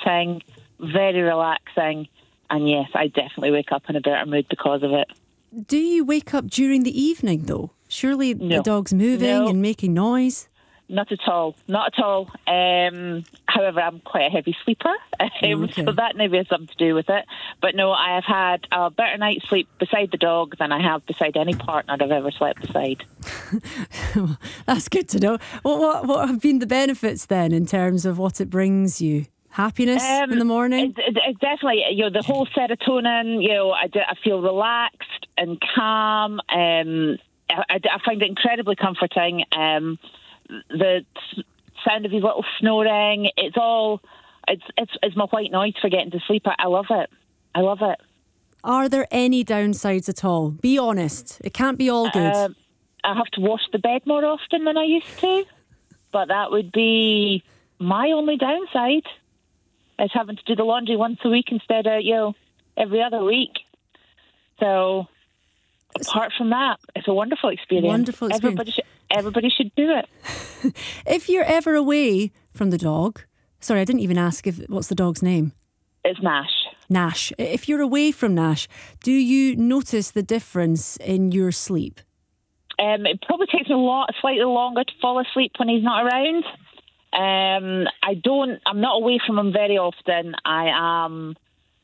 comforting, very relaxing, and yes, I definitely wake up in a better mood because of it. Do you wake up during the evening, though? Surely No. the dog's moving and making noise. Not at all. However, I'm quite a heavy sleeper, so that maybe has something to do with it. But no, I have had a better night's sleep beside the dog than I have beside any partner I've ever slept beside. That's good to know. What have been the benefits then in terms of what it brings you? Happiness in the morning? It's definitely, the whole serotonin, I feel relaxed and calm. I find it incredibly comforting. The sound of his little snoring, it's my white noise for getting to sleep. I love it. Are there any downsides at all? Be honest. It can't be all good. I have to wash the bed more often than I used to, but that would be my only downside, is having to do the laundry once a week instead of, every other week. So apart from that, it's a wonderful experience. Everybody should do it. If you're ever away from the dog, sorry, I didn't even ask what's the dog's name? It's Nash. Nash. If you're away from Nash, do you notice the difference in your sleep? It probably takes me slightly longer to fall asleep when he's not around. I'm not away from him very often. And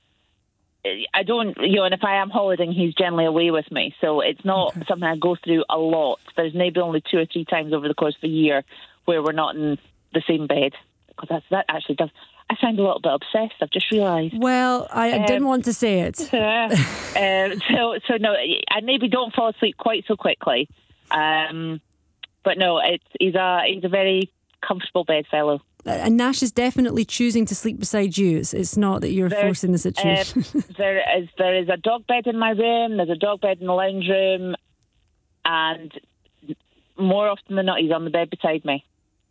if I am holidaying, he's generally away with me. So it's not something I go through a lot. There's maybe only 2 or 3 times over the course of a year where we're not in the same bed. Because that actually does. I sound a little bit obsessed, I've just realised. Well, I didn't want to say it. So no, I maybe don't fall asleep quite so quickly. But no, he's a very comfortable bedfellow. And Nash is definitely choosing to sleep beside you. It's not that you're forcing the situation. There is a dog bed in my room. There's a dog bed in the lounge room, and more often than not, he's on the bed beside me.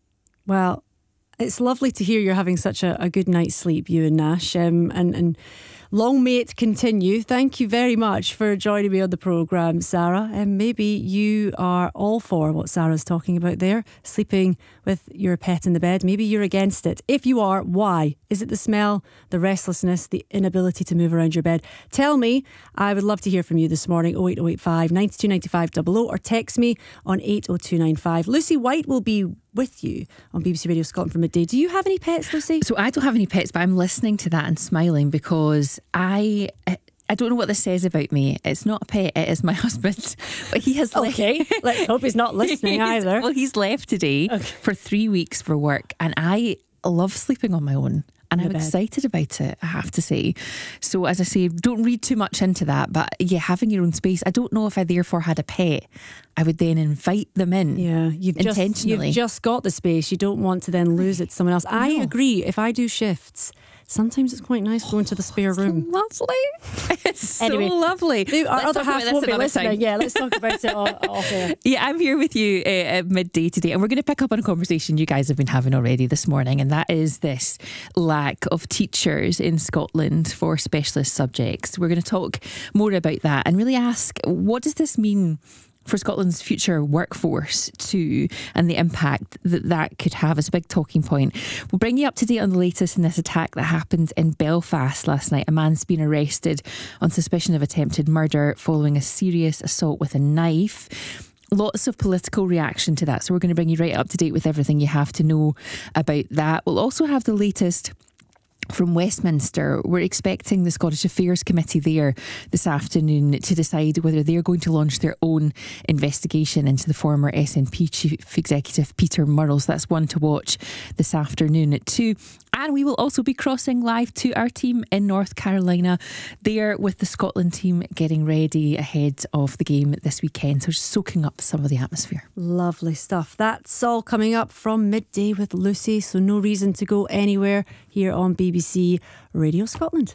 Well, it's lovely to hear you're having such a good night's sleep, you and Nash, and long may it continue. Thank you very much for joining me on the programme, Sarah. And maybe you are all for what Sarah's talking about there, sleeping with your pet in the bed. Maybe you're against it. If you are, why? Is it the smell, the restlessness, the inability to move around your bed? Tell me. I would love to hear from you this morning. 08085 92 95 00, or text me on 80295. Lucy White will be with you on BBC Radio Scotland for midday. Do you have any pets, Lucy? So I don't have any pets, but I'm listening to that and smiling because I don't know what this says about me. It's not a pet, it is my husband. But he has left. Okay, let's hope he's not listening either. Well, he's left today for 3 weeks for work, and I love sleeping on my own. And I'm excited about it, I have to say. So as I say, don't read too much into that. But yeah, having your own space. I don't know if I therefore had a pet, I would then invite them in. Yeah, you've just got the space. You don't want to then lose it to someone else. No. I agree. If I do shifts, sometimes it's quite nice going to the spare room. Lovely. It's anyway, so lovely. Our other half won't be listening. Time. Yeah, let's talk about it off air. Yeah, I'm here with you at midday today, and we're going to pick up on a conversation you guys have been having already this morning, and that is this lack of teachers in Scotland for specialist subjects. We're going to talk more about that and really ask, what does this mean for Scotland's future workforce too, and the impact that could have as a big talking point. We'll bring you up to date on the latest in this attack that happened in Belfast last night. A man's been arrested on suspicion of attempted murder following a serious assault with a knife. Lots of political reaction to that, so we're going to bring you right up to date with everything you have to know about that. We'll also have the latest from Westminster. We're expecting the Scottish Affairs Committee there this afternoon to decide whether they're going to launch their own investigation into the former SNP Chief Executive Peter Murrell. So that's one to watch this afternoon at 2. And we will also be crossing live to our team in North Carolina. There with the Scotland team getting ready ahead of the game this weekend. So just soaking up some of the atmosphere. Lovely stuff. That's all coming up from midday with Lucy. So no reason to go anywhere here on BBC Radio Scotland.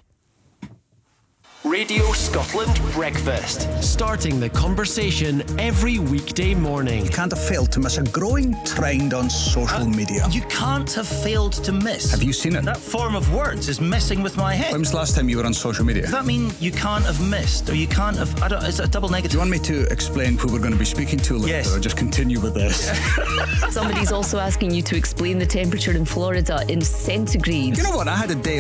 Radio Scotland Breakfast. Starting the conversation every weekday morning. You can't have failed to miss a growing trend on social media. You can't have failed to miss. Have you seen it? That form of words is messing with my head. When was the last time you were on social media? Does that mean you can't have missed, or you can't have... is it a double negative? Do you want me to explain who we're going to be speaking to later? Yes. Or just continue with this? Somebody's also asking you to explain the temperature in Florida in centigrade. You know what? I had a day